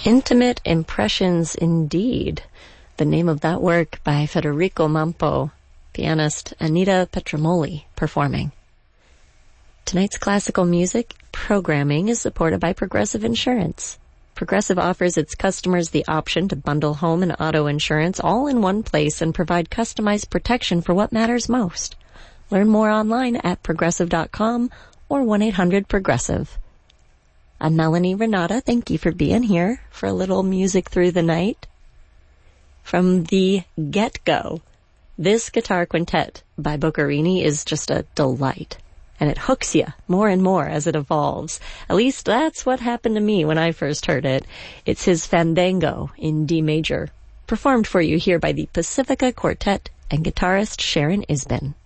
Intimate Impressions Indeed, the name of that work by Federico Mampo, pianist Anita Petramoli performing. Tonight's classical music programming is supported by Progressive Insurance. Progressive offers its customers the option to bundle home and auto insurance all in one place and provide customized protection for what matters most. Learn more online at progressive.com or 1-800-PROGRESSIVE. I'm Melanie Renata. Thank you for being here for a little music through the night. From the get-go, this guitar quintet by Boccherini is just a delight. And it hooks you more and more as it evolves. At least that's what happened to me when I first heard it. It's his Fandango in D major, performed for you here by the Pacifica Quartet and guitarist Sharon Isbin.